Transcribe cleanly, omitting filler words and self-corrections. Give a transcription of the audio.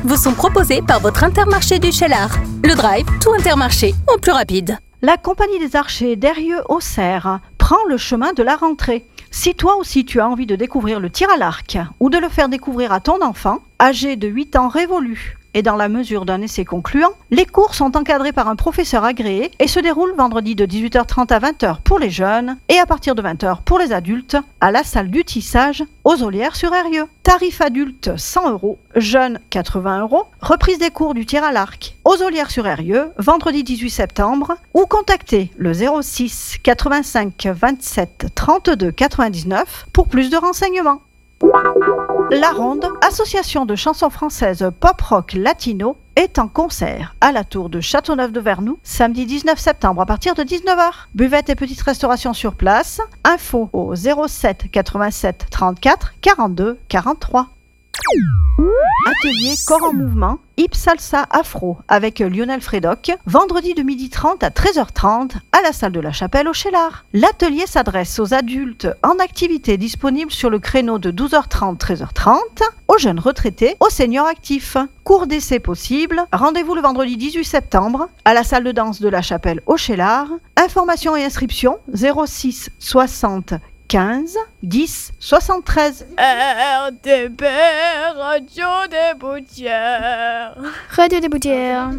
vous sont proposés par votre Intermarché du Cheylard. Le Drive, tout Intermarché, en plus rapide. La Compagnie des Archers d'Eyrieux-Auxerre prend le chemin de la rentrée. Si toi aussi tu as envie de découvrir le tir à l'arc ou de le faire découvrir à ton enfant, âgé de 8 ans révolus, et dans la mesure d'un essai concluant, les cours sont encadrés par un professeur agréé et se déroulent vendredi de 18h30 à 20h pour les jeunes et à partir de 20h pour les adultes à la salle du tissage aux Olières-sur-Eyrieux. Tarif adulte 100 €, jeunes 80 €, reprise des cours du tir à l'arc aux Olières-sur-Eyrieux vendredi 18 septembre ou contactez le 06 85 27 32 99 pour plus de renseignements. La Ronde, association de chansons françaises pop-rock latino, est en concert à la tour de Châteauneuf-de-Vernoux, samedi 19 septembre à partir de 19h. Buvette et petite restauration sur place. Info au 07 87 34 42 43. Atelier Corps en mouvement, hip salsa afro avec Lionel Frédoc, vendredi de 12h30 à 13h30 à la salle de la Chapelle au Cheylard. L'atelier s'adresse aux adultes en activité disponibles sur le créneau de 12h30 13h30, aux jeunes retraités, aux seniors actifs. Cours d'essai possible, rendez-vous le vendredi 18 septembre à la salle de danse de la Chapelle au Cheylard. Informations et inscriptions 06 60 15 10 73. RTP, Radio des Boutières. Radio des Boutières.